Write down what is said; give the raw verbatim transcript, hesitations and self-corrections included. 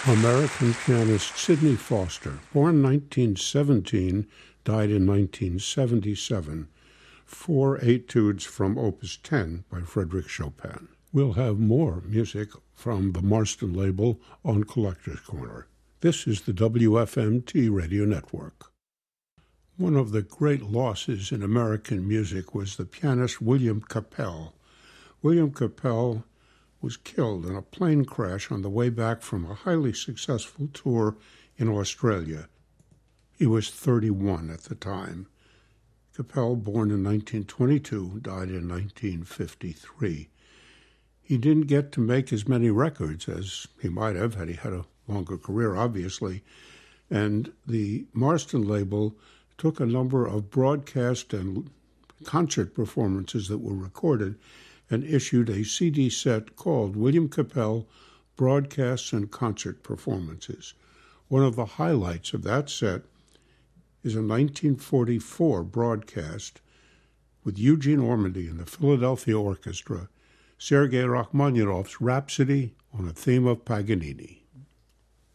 American pianist Sidney Foster, born nineteen seventeen, died in nineteen seventy-seven. Four etudes from Opus ten by Frédéric Chopin. We'll have more music from the Marston label on Collector's Corner. This is the W F M T Radio Network. One of the great losses in American music was the pianist William Capell. William Capell was killed in a plane crash on the way back from a highly successful tour in Australia. He was thirty-one at the time. Capell, born in nineteen twenty-two, died in nineteen fifty-three. He didn't get to make as many records as he might have had he had a longer career, obviously, and the Marston label took a number of broadcast and concert performances that were recorded and issued a C D set called William Capell Broadcasts and Concert Performances. One of the highlights of that set is a nineteen forty-four broadcast with Eugene Ormandy and the Philadelphia Orchestra, Sergei Rachmaninoff's Rhapsody on a theme of Paganini.